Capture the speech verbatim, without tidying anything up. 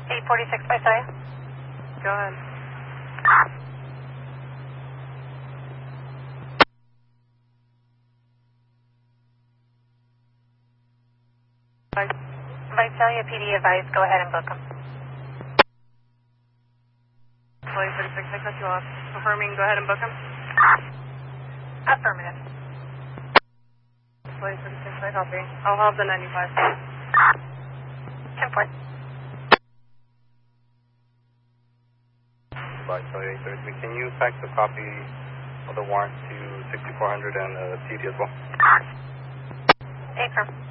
eight forty-six by Saya. Go ahead. Visalia P D advised, go ahead and book them. Flight thirty-six, I cut you off. Confirming, go ahead and book them. Affirmative. Flight thirty-six, I copy. I'll have the ninety-five. ten four. Visalia eight thirty-three, can you fax a copy of the warrant to sixty-four hundred and uh, C D as well? Affirm.